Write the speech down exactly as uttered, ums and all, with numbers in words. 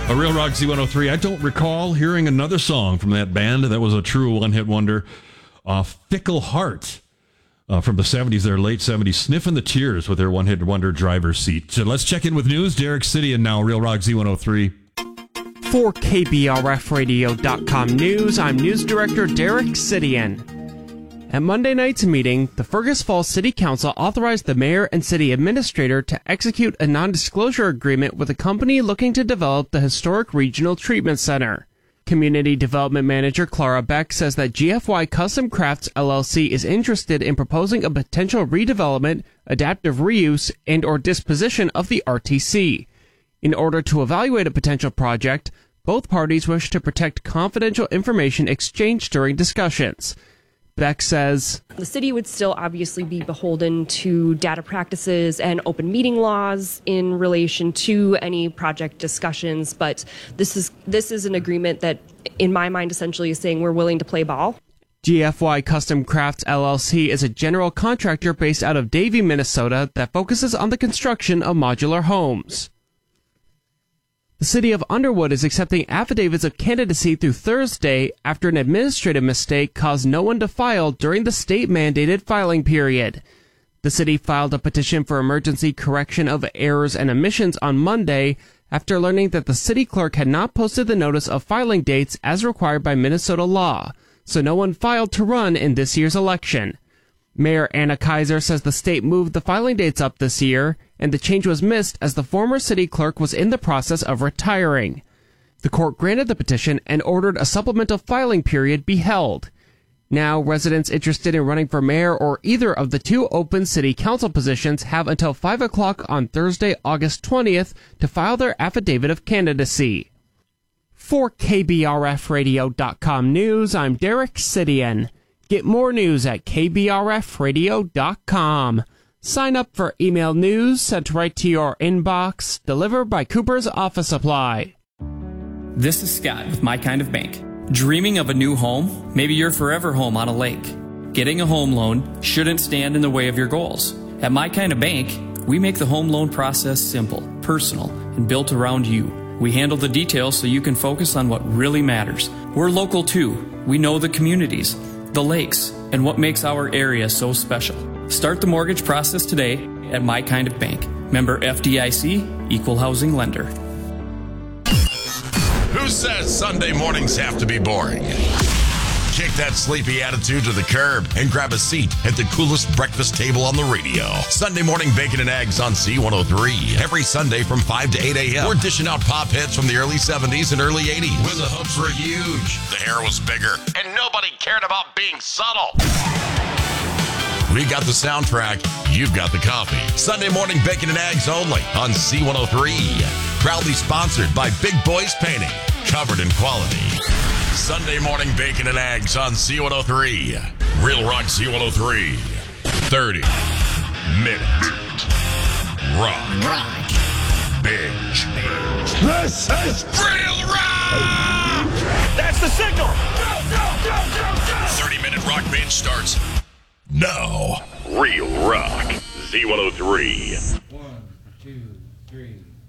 A Real Rock Z one oh three. I don't recall hearing another song from that band that was a true one-hit wonder. Uh, Fickle Heart uh, from the seventies, their late seventies, sniffing the tears with their one-hit wonder driver's seat. So let's check in with news. Derek City and now Real Rock Z one oh three. For K B R F radio dot com News, I'm News Director Derek Sidian. At Monday night's meeting, the Fergus Falls City Council authorized the mayor and city administrator to execute a non-disclosure agreement with a company looking to develop the historic regional treatment center. Community Development Manager Clara Beck says that G F Y Custom Crafts L L C is interested in proposing a potential redevelopment, adaptive reuse, and or disposition of the R T C. In order to evaluate a potential project, both parties wish to protect confidential information exchanged during discussions. Beck says, the city would still obviously be beholden to data practices and open meeting laws in relation to any project discussions, but this is this is an agreement that, in my mind, essentially is saying we're willing to play ball. G F Y Custom Crafts L L C is a general contractor based out of Davie, Minnesota that focuses on the construction of modular homes. The city of Underwood is accepting affidavits of candidacy through Thursday after an administrative mistake caused no one to file during the state-mandated filing period. The city filed a petition for emergency correction of errors and omissions on Monday after learning that the city clerk had not posted the notice of filing dates as required by Minnesota law, so no one filed to run in this year's election. Mayor Anna Kaiser says the state moved the filing dates up this year, and the change was missed as the former city clerk was in the process of retiring. The court granted the petition and ordered a supplemental filing period be held. Now, residents interested in running for mayor or either of the two open city council positions have until five o'clock on Thursday, August twentieth to file their affidavit of candidacy. For K B R F radio dot com News, I'm Derek Sidian. Get more news at K B R F radio dot com. Sign up for email news sent right to your inbox, delivered by Cooper's Office Supply. This is Scott with My Kind of Bank. Dreaming of a new home? Maybe your forever home on a lake. Getting a home loan shouldn't stand in the way of your goals. At My Kind of Bank, we make the home loan process simple, personal, and built around you. We handle the details so you can focus on what really matters. We're local too. We know the communities, the lakes, and what makes our area so special. Start the mortgage process today at My Kind of Bank. Member F D I C, Equal Housing Lender. Who says Sunday mornings have to be boring? Kick that sleepy attitude to the curb and grab a seat at the coolest breakfast table on the radio. Sunday Morning Bacon and Eggs on C one oh three. Every Sunday from five to eight a.m. We're dishing out pop hits from the early seventies and early eighties. When the hoops were huge, the hair was bigger, and nobody cared about being subtle. We got the soundtrack, you've got the coffee. Sunday Morning Bacon and Eggs only on C one oh three. Proudly sponsored by Big Boys Painting, covered in quality. Sunday Morning Bacon and Eggs on C one oh three. Real Rock Z one oh three. thirty minute rock. Rock. Binge. This is Real Rock! That's the signal! Go, go, go, go, go! thirty minute rock binge starts now. Real Rock Z one oh three. One, two, three.